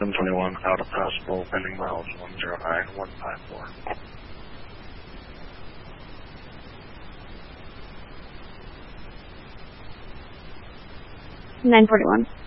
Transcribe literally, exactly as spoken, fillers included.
seven twenty-one, out of possible, pending miles one zero nine one five four. nine forty-one.